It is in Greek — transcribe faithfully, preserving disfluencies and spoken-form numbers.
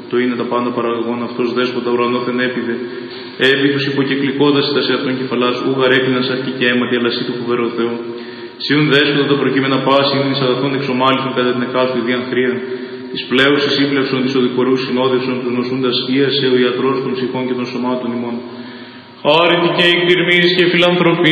το είναι τα πάντα παραγωγών, αυτός δέσποτα ουρανόθεν έπιδε. Επί τους υποκυκλικώντας τα σε αυτόν κεφαλάς, ούγαρ έκλειναν σαρκή και αίματι, αλλά εσύ του φοβερό Θεό. Σιούν δέσποτα το προκείμενα πάση, είναι εις αγαθών εξομάλισον κατά την εκάστοτε διαν χρήαν. Της πλέουσης ύπλευσον, της οδικορούς συνόδευσον, τους νοσούντας ίασε ο ιατρός των ψυχών και των σωμάτων ημών. Χάρητη και εκδηρμής και φιλανθρωπή.